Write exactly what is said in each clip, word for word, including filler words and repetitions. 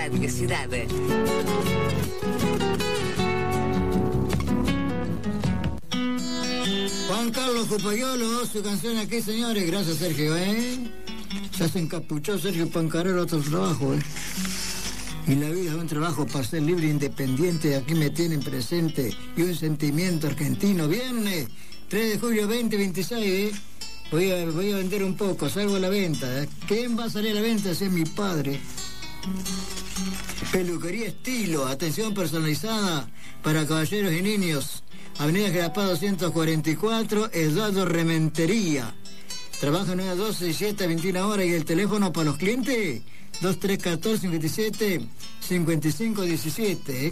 Radio Ciudad. Juan Carlos Cupayolo, su canción aquí, señores. Gracias, Sergio, ¿eh? Ya se encapuchó Sergio Pancarero a otro trabajo, ¿eh? Y la vida es un trabajo para ser libre e independiente. Aquí me tienen presente. Y un sentimiento argentino. Viernes, tres de julio veinte veintiséis, ¿eh? Voy a, voy a vender un poco, salgo a la venta, ¿eh? ¿Quién va a salir a la venta? Ese es mi padre. Peluquería Estilo, atención personalizada para caballeros y niños. Avenida Gerapá doscientos cuarenta y cuatro, Eduardo Rementería. Trabaja nueve a doce, siete a veintiuna horas. Y el teléfono para los clientes, dos tres uno cuatro, cincuenta y siete, cincuenta y cinco diecisiete. ¿eh?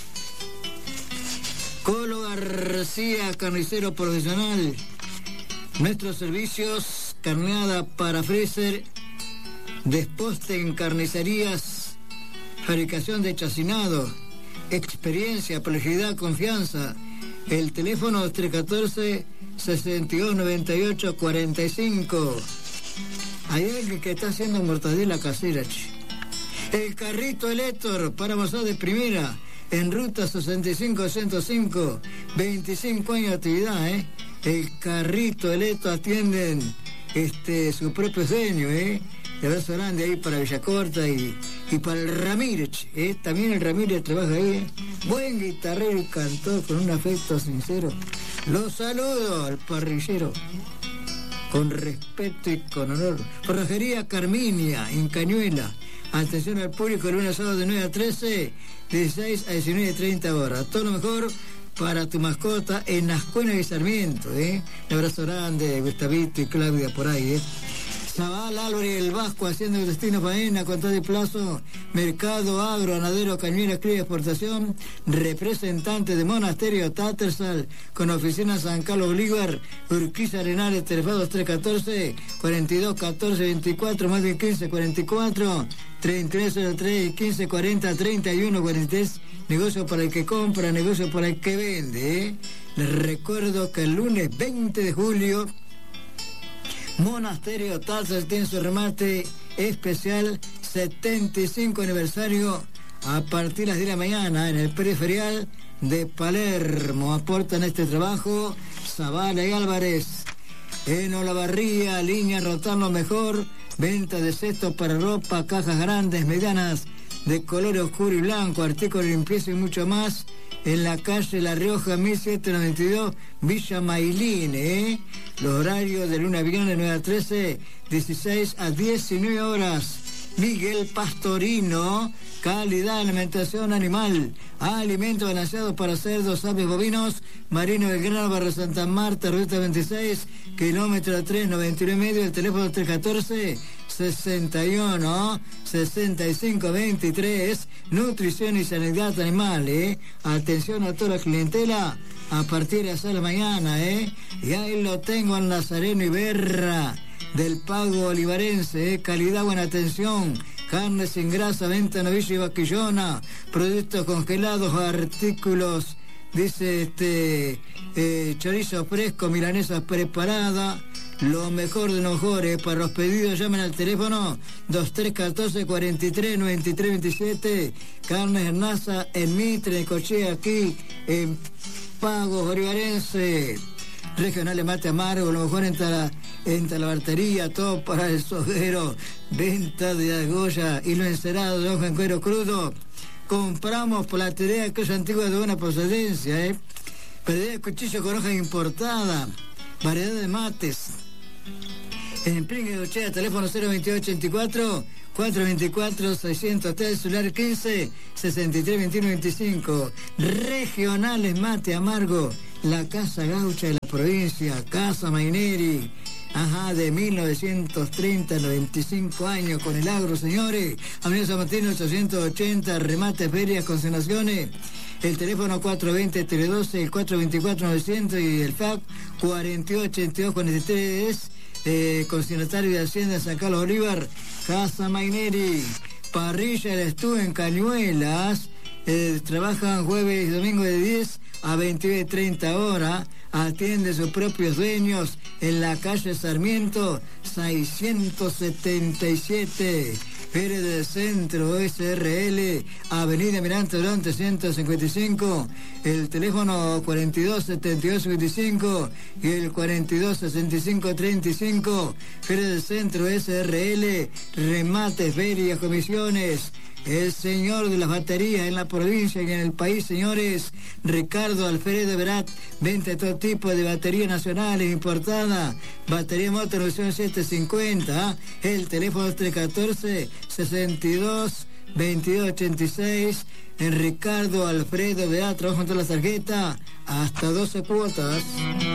Colo García, carnicero profesional. Nuestros servicios: carneada para freezer, desposte en carnicerías, fabricación de chacinado, experiencia, prolijidad, confianza. El teléfono es tres uno cuatro, sesenta y dos, noventa y ocho, cuarenta y cinco. Hay alguien que está haciendo mortadela casera, che. El carrito Elector para amasar de primera, en ruta sesenta y cinco ciento cinco, veinticinco años de actividad, ¿eh? El carrito Elector atienden este, su propio dueño, ¿eh? De abrazo grande ahí para Villacorta y, y para el Ramírez, ¿eh? También el Ramírez trabaja ahí, ¿eh? Buen guitarrero y cantor con un afecto sincero. Los saludo al parrillero con respeto y con honor. Forrajería Carminia, en Cañuela. Atención al público, el lunes a sábado de nueve a trece, dieciséis a diecinueve y treinta horas. Todo lo mejor para tu mascota en Ascuena y Sarmiento, ¿eh? Un abrazo grande, Gustavito y Claudia por ahí, ¿eh? Zabal, Álvarez, el Vasco, haciendo el destino faena, control de plazo, mercado, agro, ganadero, cañuela, cría, exportación, representante de Monasterio Tattersall, con oficina San Carlos Bolívar, Urquiza Arenales, teléfonos tres uno cuatro, cuarenta y dos, catorce, veinticuatro, más de quince, cuarenta y cuatro, treinta y tres cero tres, quince, cuarenta, treinta y uno, cuarenta y tres, negocio para el que compra, negocio para el que vende, ¿eh? Les recuerdo que el lunes veinte de julio, Monasterio Tattersall tiene su remate especial setenta y cinco aniversario a partir de las diez de la mañana en el periferial de Palermo. Aportan este trabajo Zavala y Álvarez. En Olavarría, línea Rotar lo mejor, venta de cestos para ropa, cajas grandes, medianas, de color oscuro y blanco, artículos de limpieza y mucho más, en la calle La Rioja, mil setecientos noventa y dos, Villa Mailín, ¿eh? Los horarios de lunes a viernes, nueve a trece, dieciséis a diecinueve horas. Miguel Pastorino, calidad de alimentación animal, alimentos balanceados para cerdos, aves, bovinos, Marino del Grano, Barrio Santa Marta, ruta veintiséis, kilómetro tres, noventa y nueve y medio, el teléfono tres uno cuatro, sesenta y uno, sesenta y cinco, veintitrés, nutrición y sanidad animal, ¿eh? Atención a toda la clientela, a partir de las seis de la mañana, ¿eh? Y ahí lo tengo en Nazareno Iberra, del Pago Olivarense, ¿eh? Calidad, buena atención, carne sin grasa, venta novilla y vaquillona, productos congelados, artículos, dice este, eh, chorizo fresco, milanesa preparada, lo mejor de lo mejor, ¿eh? Para los pedidos llamen al teléfono dos tres uno cuatro, cuarenta y tres, noventa y tres veintisiete, carnes Hernaza en Mitre, en Cochea, aquí en Pago Olivarense. Regionales mate amargo, lo mejor en la, en talabartería, todo para el soguero, venta de argolla y lo encerado de hoja en cuero crudo. Compramos platería, que es antigua de buena procedencia, ¿eh? Pedida de cuchillo con hoja importada, variedad de mates. En Pringue de Ochea, teléfono cero veintiocho ochenta y cuatro, cuatrocientos veinticuatro, seiscientos tres, celular quince, sesenta y tres, veintiuno, veinticinco. Regionales mate amargo, la Casa Gaucha de la provincia, Casa Maineri, ajá, de mil novecientos treinta, noventa y cinco años con el agro, señores. Avenida San Martín ochocientos ochenta, remate, ferias, consignaciones. El teléfono cuatro veinte, tres doce, el cuatro veinticuatro, novecientos y el F A C cuarenta y ocho, ochenta y dos, cuarenta y tres, eh, consignatario de Hacienda San Carlos Bolívar, Casa Maineri. Parrilla del Estú en Cañuelas, eh, trabajan jueves y domingo de diez a veintidós, treinta horas, atiende sus propios dueños en la calle Sarmiento seiscientos setenta y siete. Feria del Centro S R L, Avenida Mirante Durante ciento cincuenta y cinco, el teléfono cuarenta y dos setenta y dos cincuenta y cinco y el cuarenta y dos sesenta y cinco treinta y cinco. Feria del Centro S R L, remates, ferias, comisiones. El señor de las baterías en la provincia y en el país, señores, Ricardo Alfredo Verat, venta de todo tipo de baterías nacionales importadas, batería motor setecientos cincuenta, ¿eh? El teléfono tres uno cuatro, sesenta y dos, veintidós ochenta y seis, en Ricardo Alfredo Verat, trabajo con todas las tarjetas, hasta doce cuotas.